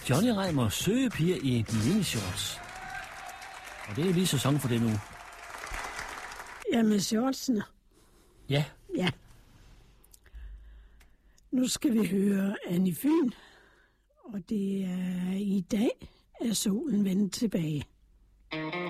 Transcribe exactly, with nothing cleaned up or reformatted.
Johnny Reimer, søgepiger i minishorts. Og det er jo lige sæson for det nu. Ja, med shortsene. Ja. Ja. Nu skal vi høre Annie Fyn, og det er i dag, at solen vender tilbage.